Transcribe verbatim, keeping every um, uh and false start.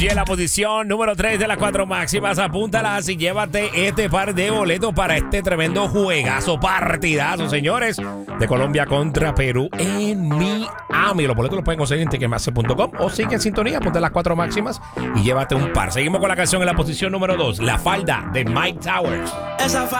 Y en la posición número tres de las cuatro máximas, apúntalas y llévate este par de boletos para este tremendo juegazo, partidazo, señores, de Colombia contra Perú en Miami. Los boletos los pueden conseguir en ticketmaster punto com o sigue en sintonía, ponte las cuatro máximas y llévate un par. Seguimos con la canción en la posición número dos, La Falda de Mike Towers. Esa